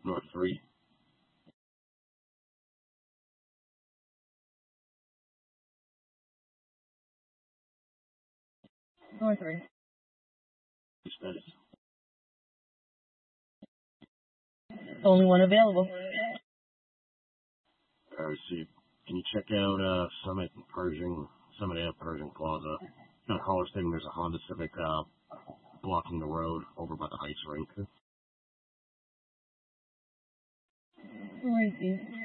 North 3. North 3. Expense. Only one available. Alright, see. Can you check out Summit Ave Pershing Plaza? On College Station, there's a Honda Civic blocking the road over by the ice rink. Right,